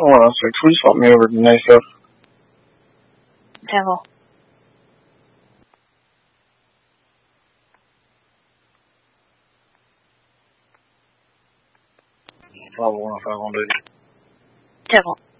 Hold on a sec. Please swap me over to Nasa. Tangle. Probably 105 on duty. Tangle.